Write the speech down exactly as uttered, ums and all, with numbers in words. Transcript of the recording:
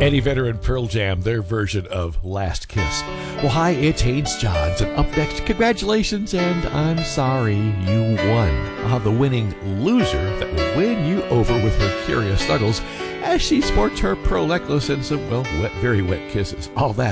Eddie Vedder and Pearl Jam, their version of Last Kiss. Well, hi, it's Haynes Johns, and up next, congratulations, and I'm sorry you won. I'll have the winning loser that will win you over with her curious snuggles as she sports her pearl necklace and some, well, wet, very wet kisses. All that